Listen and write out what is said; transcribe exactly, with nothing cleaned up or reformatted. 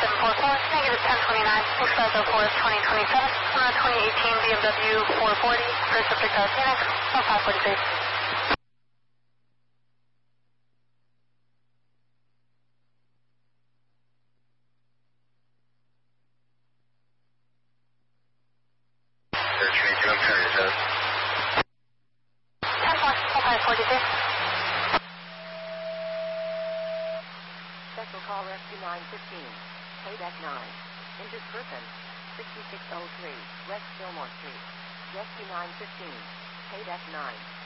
seven four four, negative ten twenty-nine, six five zero four twenty twenty-seven, uh, twenty eighteen B M W four forty, first subject out Phoenix, oh five forty-six. Special call rescue nine fifteen, Payback nine, injured person, sixty-six oh three, West Fillmore Street, rescue nine fifteen, Payback nine.